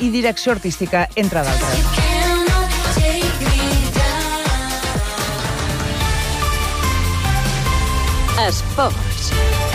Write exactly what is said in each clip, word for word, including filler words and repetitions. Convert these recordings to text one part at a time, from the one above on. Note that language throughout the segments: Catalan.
i direcció artística, entre d'altres. Esports.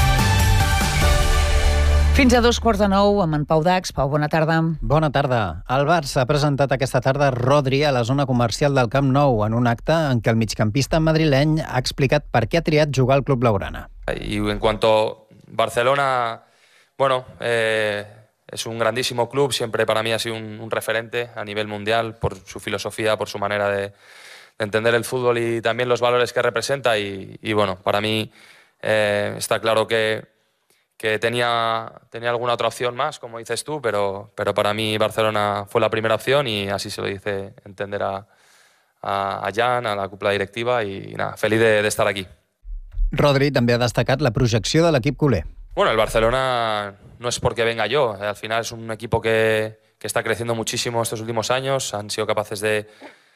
Fins a dos quarts de nou amb en Pau Dax. Pau, bona tarda. Bona tarda. El Barça ha presentat aquesta tarda Rodri a la zona comercial del Camp Nou en un acte en què el migcampista madrileny ha explicat per què ha triat jugar al club blaugrana. Y en cuanto a Barcelona, bueno, eh, es un grandísimo club, siempre para mí ha sido un, un referente a nivel mundial por su filosofía, por su manera de, de entender el fútbol y también los valores que representa y, y bueno, para mí eh, está claro que que tenía, tenía alguna otra opción más, como dices tú, pero, pero para mí Barcelona fue la primera opción y así se lo hice entender a, a, a Jan, a la cúpula directiva y nada, feliz de, de estar aquí. Rodri també ha destacat la projecció de l'equip culer. Bueno, el Barcelona no es porque venga yo, al final es un equipo que, que está creciendo muchísimo estos últimos años, han sido capaces de,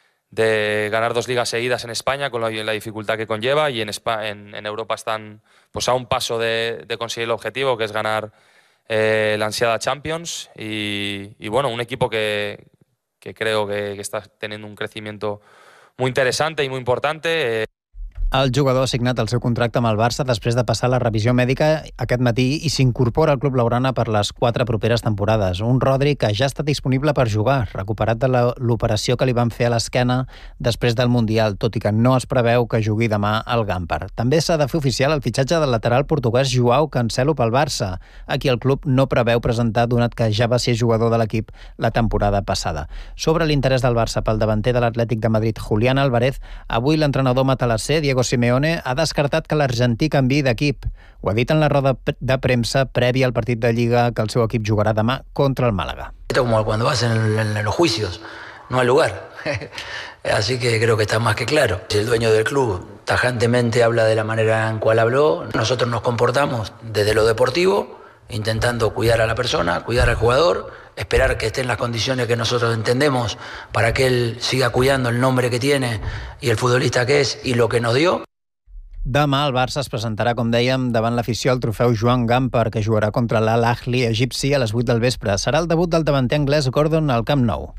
de ganar dos ligas seguidas en España con la, la dificultad que conlleva y en, España, en, en Europa están pues a un paso de, de conseguir el objetivo, que es ganar eh, la ansiada Champions y, y bueno, un equipo que, que creo que, que está teniendo un crecimiento muy interesante y muy importante. Eh. El jugador ha signat el seu contracte amb el Barça després de passar la revisió mèdica aquest matí i s'incorpora al club blaugrana per les quatre properes temporades. Un Rodri que ja està disponible per jugar, recuperat de l'operació que li van fer a l'esquena després del Mundial, tot i que no es preveu que jugui demà al Gamper. També s'ha de fer oficial el fitxatge del lateral portuguès Joao Cancelo pel Barça, a qui el club no preveu presentar, donat que ja va ser jugador de l'equip la temporada passada. Sobre l'interès del Barça pel davanter de l'Atlètic de Madrid, Julián Álvarez, avui l'entrenador matalasser, Diego Simeone, ha descartat que l'argentí canviï d'equip. Ho ha dit en la roda de premsa prèvia al partit de Lliga que el seu equip jugarà demà contra el Málaga. Esto como cuando vas en, en, en los juicios, no hay lugar. Así que creo que está más que claro. Si el dueño del club tajantemente habla de la manera en cual habló, nosotros nos comportamos desde lo deportivo, intentando cuidar a la persona, cuidar al jugador, esperar que esté en las condiciones que nosotros entendemos para que él siga cuidando el nombre que tiene y el futbolista que es y lo que nos dio. Demà el Barça es presentarà, com dèiem, davant l'afició al trofeu Joan Gamper, que jugarà contra l'Al Ahly egipci a les vuit del vespre. Serà el debut del davanter anglès Gordon al Camp Nou.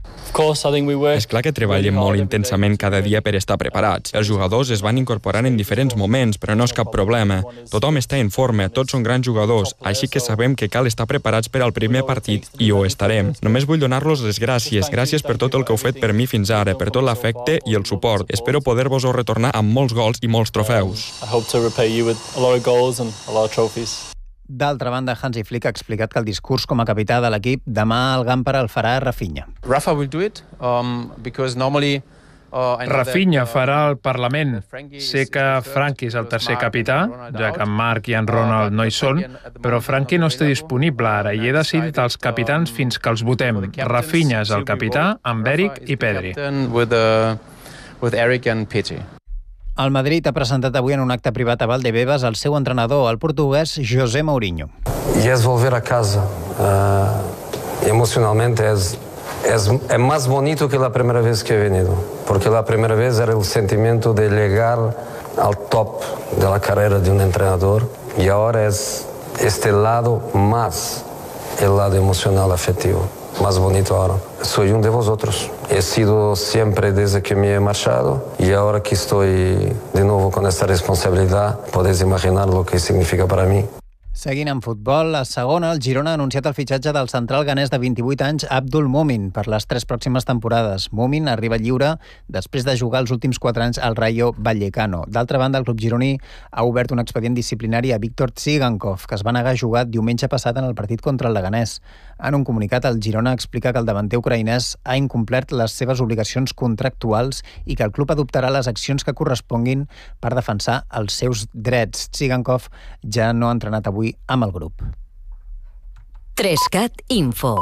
És clar que treballem molt intensament cada dia per estar preparats. Els jugadors es van incorporant en diferents moments, però no és cap problema. Tothom està en forma, tots són grans jugadors, així que sabem que cal estar preparats per al primer partit i ho estarem. Només vull donar-los les gràcies. Gràcies per tot el que heu fet per mi fins ara, per tot l'afecte i el suport. Espero poder-vos-ho retornar amb molts gols i molts trofeus. I hope to repay you with a lot of goals and a lot of trophies. D'altra banda, Hansi Flick ha explicat que el discurs com a capità de l'equip demà al Gamper el farà Rafinha. Rafa will do it um, because normally Rafinha farà el Parlament. Sé que Frankie és el tercer capità, ja que en Marc i en Ronald no hi són, però Frankie no està disponible ara i he decidit els capitans fins que els votem. Rafinha és el capità, amb Eric i Pedri. El Madrid ha presentat avui en un acte privat a Valdebebas el seu entrenador, el portuguès José Mourinho. Y es volver a casa. Uh, emocionalmente es, es, es más bonito que la primera vez que he venido, porque la primera vez era el sentimiento de llegar al top de la carrera de un entrenador y ahora es este lado más, el lado emocional afectivo. Más bonito ahora. Soy uno de vosotros. He sido siempre desde que me he marchado y ahora que estoy de nuevo con esta responsabilidad, podéis imaginar lo que significa para mí. Seguint en futbol, a segona, el Girona ha anunciat el fitxatge del central ganès de vint-i-vuit anys, Abdul Mumin, per les tres pròximes temporades. Mumin arriba lliure després de jugar els últims quatre anys al Rayo Vallecano. D'altra banda, el club gironí ha obert un expedient disciplinari a Víctor Tsigankov, que es va negar a jugar diumenge passat en el partit contra el Leganés. En un comunicat, el Girona explica que el davanter ucraïnès ha incomplert les seves obligacions contractuals i que el club adoptarà les accions que corresponguin per defensar els seus drets. Tsigankov ja no ha entrenat avui amb el grup. Trescat Info.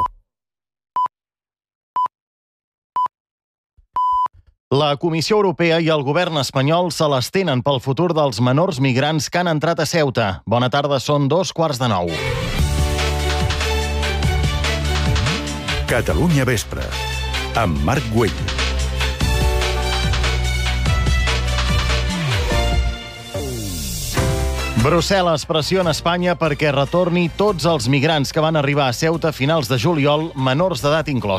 La Comissió Europea i el govern espanyol se les tenen pel futur dels menors migrants que han entrat a Ceuta. Bona tarda, són dos quarts de nou. Catalunya Vespre, amb Marc Güell. Brussel·les pressiona Espanya perquè retorni tots els migrants que van arribar a Ceuta a finals de juliol, menors d'edat inclòs.